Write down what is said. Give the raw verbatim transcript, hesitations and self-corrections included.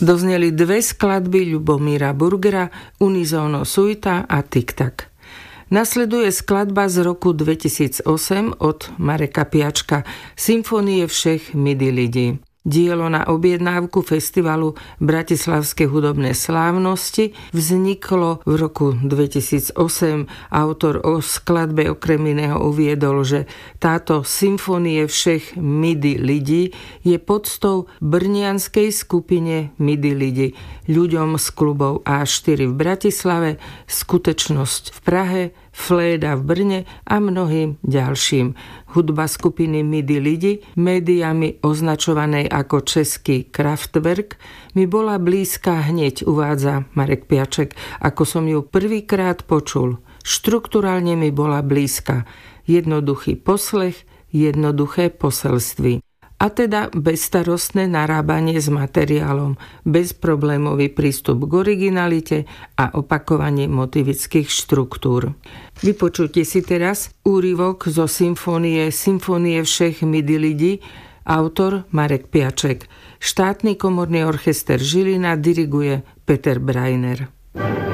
Dozneli dve skladby Ľubomíra Burgera, Unisono Suita a Tik Tak. Nasleduje skladba z roku dvetisícosem od Mareka Piačka Symfónie všech midi lidí. Dielo na objednávku festivalu Bratislavské hudobné slávnosti vzniklo v roku dvetisícosem. Autor o skladbe okrem iného uviedol, že táto Symfónie všech midi lidí je podstou brnianskej skupine midi lidí, ľuďom z klubov á štyri v Bratislave, Skutečnosť v Prahe, Fléda v Brne a mnohým ďalším. Hudba skupiny midi lidí, médiami označovanej ako český Kraftwerk, mi bola blízka hneď, uvádza Marek Piaček, ako som ju prvýkrát počul. Štrukturálne mi bola blízka. Jednoduchý poslech, jednoduché poselství. A teda bezstarostné narábanie s materiálom, bezproblémový prístup k originalite a opakovanie motivických štruktúr. Vypočujte si teraz úryvok zo symfónie Symfónie všech midi lidí, autor Marek Piaček. Štátny komorný orchester Žilina diriguje Peter Breiner.